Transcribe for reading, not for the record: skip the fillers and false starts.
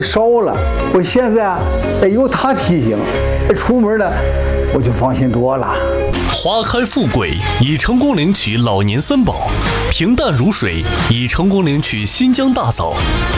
少了。我现在有他提醒，出门呢我就放心多了。 花开富贵，已成功领取老年三宝；平淡如水，已成功领取新疆大枣。